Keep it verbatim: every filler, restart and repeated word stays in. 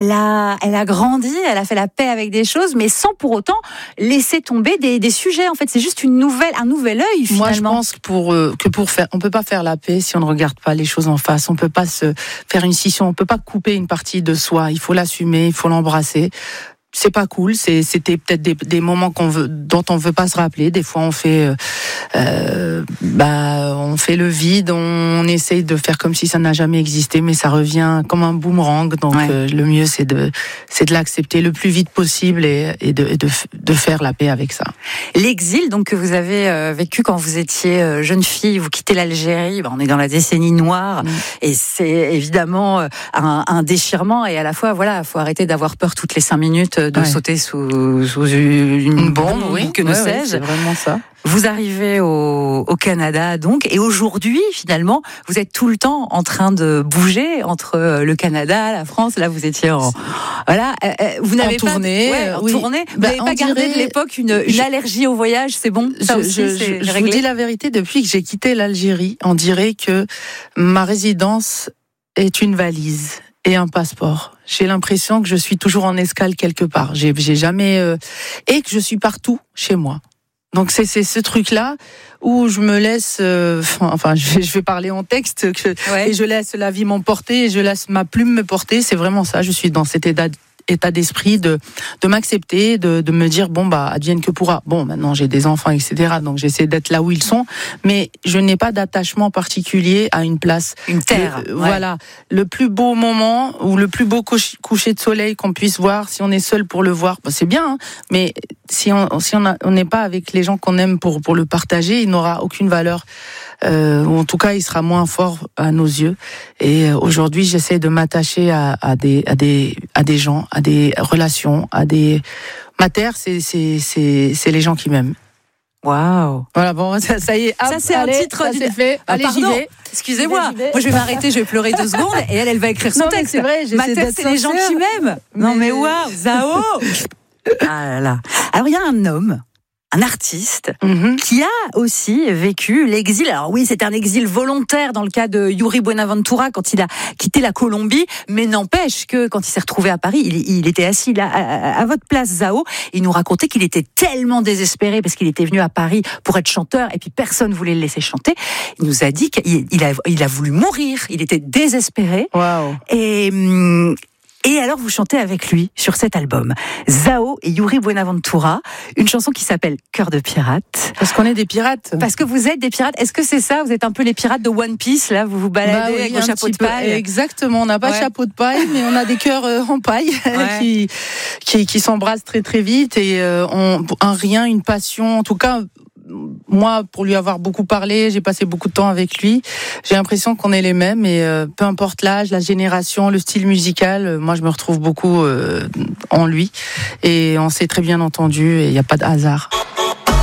elle a, elle a grandi, elle a fait la paix avec des choses, mais sans pour autant laisser tomber des, des sujets. En fait, c'est juste une nouvelle, un nouvel œil finalement. Moi, je pense que pour euh, que pour faire, on peut pas faire la paix si on ne regarde pas les choses en face. On peut pas se faire une scission, on peut pas couper une partie de soi. Il faut l'assumer, il faut l'embrasser. C'est pas cool, c'est, c'était peut-être des, des moments qu'on veut, dont on veut pas se rappeler. Des fois, on fait, euh, bah, on fait le vide, on, on essaye de faire comme si ça n'a jamais existé, mais ça revient comme un boomerang. Donc, ouais. euh, le mieux, c'est de, c'est de l'accepter le plus vite possible et, et, de, et de, de faire la paix avec ça. L'exil, donc, que vous avez euh, vécu quand vous étiez euh, jeune fille, vous quittez l'Algérie, bah, on est dans la décennie noire, mmh. et c'est évidemment un, un déchirement, et à la fois, voilà, faut arrêter d'avoir peur toutes les cinq minutes de ouais. sauter sous, sous une bombe, oui, que ne ouais, sais-je. Ouais, c'est vraiment ça. Vous arrivez au, au Canada, donc, et aujourd'hui, finalement, vous êtes tout le temps en train de bouger entre le Canada, la France. Là, vous étiez en, voilà, euh, vous n'avez en pas, tournée, ouais, en oui. tournée. Vous bah, n'avez pas gardé dirait, de l'époque une, une je, allergie au voyage, c'est bon. Ça je, aussi, je, c'est je, réglé. Je vous dis la vérité, depuis que j'ai quitté l'Algérie, on dirait que ma résidence est une valise et un passeport. J'ai l'impression que je suis toujours en escale quelque part. J'ai, j'ai jamais euh, et que je suis partout chez moi. Donc c'est c'est ce truc-là où je me laisse, euh, enfin je vais, je vais parler en texte que, ouais. et je laisse la vie m'emporter et je laisse ma plume me porter. C'est vraiment ça. Je suis dans cet état état d'esprit de de m'accepter, de de me dire bon bah advienne que pourra. Bon maintenant j'ai des enfants et cetera donc j'essaie d'être là où ils sont, mais je n'ai pas d'attachement particulier à une place, une terre. Le, ouais. Voilà le plus beau moment ou le plus beau coucher de soleil qu'on puisse voir, si on est seul pour le voir, bah, c'est bien, hein, mais si on si on a, on n'est pas avec les gens qu'on aime pour pour le partager, il n'aura aucune valeur. Euh, ou en tout cas, il sera moins fort à nos yeux. Et euh, aujourd'hui, j'essaie de m'attacher à, à des, à des, à des gens, à des relations, à des. Ma terre, c'est, c'est, c'est, c'est les gens qui m'aiment. Waouh. Voilà, bon, ça, ça y est. Ça, c'est allez, un titre. Ça, c'est fait. Ah, allez, pardon. j'y vais. Excusez-moi. Moi, je vais m'arrêter, je vais pleurer deux secondes, et elle, elle va écrire son non, texte. C'est vrai. Ma terre, c'est les gens qui m'aiment. Mais... Non, mais waouh, Zao. Ah là là. Alors, il y a un homme. Un artiste mm-hmm. qui a aussi vécu l'exil. Alors oui, c'est un exil volontaire dans le cas de Yuri Buenaventura quand il a quitté la Colombie, mais n'empêche que quand il s'est retrouvé à Paris, il, il était assis là à, à votre place, Zao. Il nous racontait qu'il était tellement désespéré parce qu'il était venu à Paris pour être chanteur et puis personne voulait le laisser chanter. Il nous a dit qu'il il a, il a voulu mourir. Il était désespéré. Wow. Et hum, Et alors, vous chantez avec lui sur cet album, Zao et Yuri Buenaventura, une chanson qui s'appelle Cœur de pirate. Parce qu'on est des pirates. Parce que vous êtes des pirates. Est-ce que c'est ça? Vous êtes un peu les pirates de One Piece, là? Vous vous baladez bah oui, avec vos chapeaux de paille. Exactement. On n'a pas ouais. de chapeau de paille, mais on a des cœurs euh, en paille ouais. qui, qui, qui s'embrassent très très vite et euh, on, un rien, une passion. En tout cas, moi, pour lui avoir beaucoup parlé, j'ai passé beaucoup de temps avec lui. J'ai l'impression qu'on est les mêmes et euh, peu importe l'âge, la génération, le style musical, euh, moi je me retrouve beaucoup euh, en lui et on s'est très bien entendu et il n'y a pas de hasard.